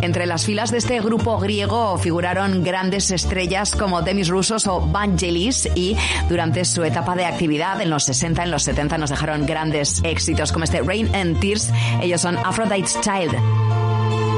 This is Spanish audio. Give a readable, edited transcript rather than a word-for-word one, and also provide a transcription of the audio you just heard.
Entre las filas de este grupo griego figuraron grandes estrellas como Demis Roussos o Vangelis, y durante su etapa de actividad en los 60, en los 70 nos dejaron grandes éxitos como este Rain and Tears. Ellos son Aphrodite's Child.